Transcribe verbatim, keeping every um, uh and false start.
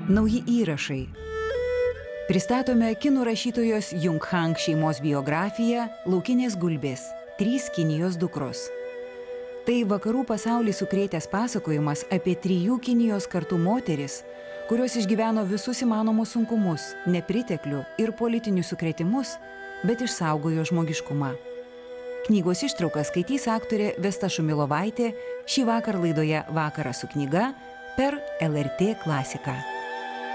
Nauji įrašai. Pristatome kinų rašytojos Jung Hang šeimos biografiją Laukinės gulbės – Trys Kinijos dukros. Tai vakarų pasaulį sukrėtęs pasakojimas apie trijų Kinijos kartų moteris, kurios išgyveno visus įmanomus sunkumus, nepriteklių ir politinius sukrėtimus, bet išsaugojo žmogiškumą. Knygos ištraukas skaitys aktorė Vesta Šumilovaitė šį vakar laidoje Vakaras su knyga per L R T klasiką.